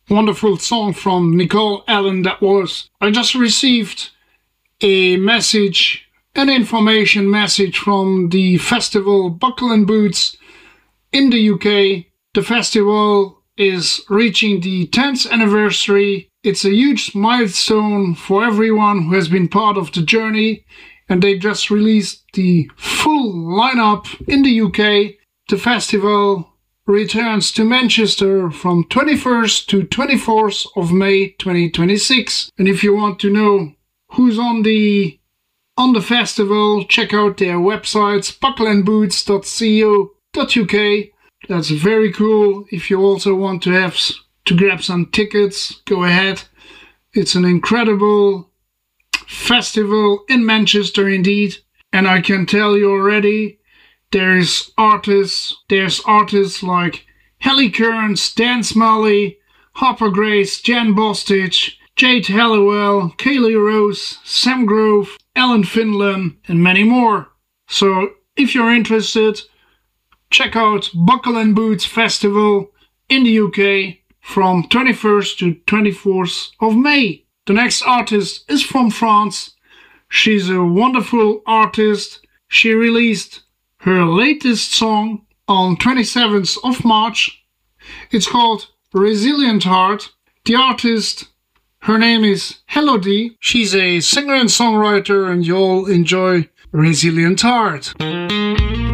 Wonderful song from Nicole Allen that was. I just received a message, an information message from the festival Buckle and Boots in the UK. The festival is reaching the 10th anniversary. It's a huge milestone for everyone who has been part of the journey, and they just released the full lineup in the UK. The festival returns to Manchester from 21st to 24th of May 2026. And if you want to know who's on the festival, check out their websites, buckleandboots.co.uk. That's very cool. If you also want to grab some tickets, go ahead. It's an incredible festival in Manchester indeed. And I can tell you already, there's artists like Helly Kearns, Dan Smalley, Harper Grace, Jan Bostich, Jade Halliwell, Kaylee Rose, Sam Grove, Alan Finlan, and many more. So if you're interested, check out Buckle and Boots Festival in the UK from 21st to 24th of May. The next artist is from France. She's a wonderful artist. She released her latest song on 27th of March. It's called Resilient Heart. The artist, her name is Elodie. She's a singer and songwriter, and you'll enjoy Resilient Heart.